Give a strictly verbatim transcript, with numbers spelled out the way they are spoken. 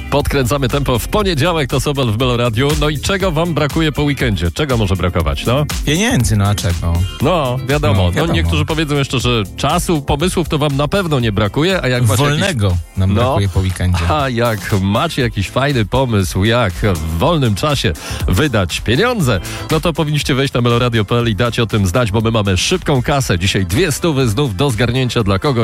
Podkręcamy tempo w poniedziałek, to Sobol w Meloradiu. No i czego wam brakuje po weekendzie? Czego może brakować, no? Pieniędzy, no a czego? No, wiadomo. No, wiadomo. No, niektórzy powiedzą jeszcze, że czasu, pomysłów to wam na pewno nie brakuje, a jak macie Wolnego jakiś... nam No. brakuje po weekendzie. A jak macie jakiś fajny pomysł, jak w wolnym czasie wydać pieniądze, no to powinniście wejść na meloradio kropka p l i dać o tym znać, bo my mamy szybką kasę. Dzisiaj dwie stówy znów do zgarnięcia dla kogoś.